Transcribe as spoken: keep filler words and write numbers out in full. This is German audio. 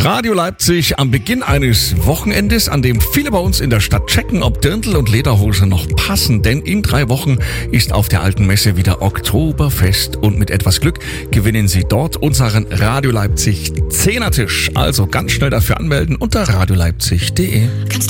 Radio Leipzig am Beginn eines Wochenendes, an dem viele bei uns in der Stadt checken, ob Dirndl und Lederhose noch passen. Denn in drei Wochen ist auf der Alten Messe wieder Oktoberfest und mit etwas Glück gewinnen Sie dort unseren Radio Leipzig Zehnertisch. Also ganz schnell dafür anmelden unter radio leipzig punkt de.